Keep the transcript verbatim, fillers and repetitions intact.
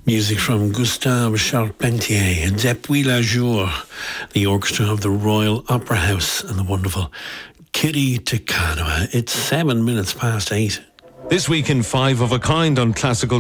Music from Gustave Charpentier and Depuis la Jour, the orchestra of the Royal Opera House, and the wonderful Kitty Takanoa. It's seven minutes past eight. This week in Five of a Kind on Classical